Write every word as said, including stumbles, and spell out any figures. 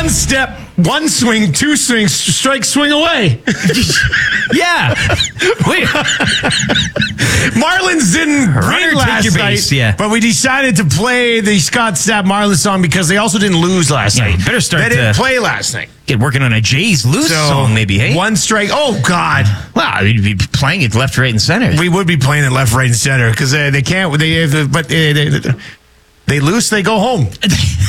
one step, one swing, two swings, strike, swing away. Yeah. Wait. Marlins didn't Runner, win last take your base, night, yeah. but we decided to play the Scott Stapp Marlins song because they also didn't lose last Yeah, night. you better start They didn't to- play last night. Get working on a Jays lose So, song, maybe, hey? One strike. Oh, God. Well, you'd be playing it left, right, and center. We would be playing it left, right, and center because uh, they can't. They, but they, they, they lose, they go home.